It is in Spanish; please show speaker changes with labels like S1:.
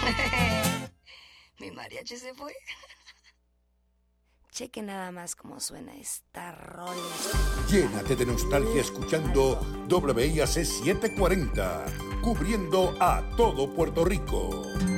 S1: Mi mariachi se fue.
S2: Cheque nada más cómo suena esta rola.
S3: Llénate de nostalgia escuchando WIAC 740, cubriendo a todo Puerto Rico.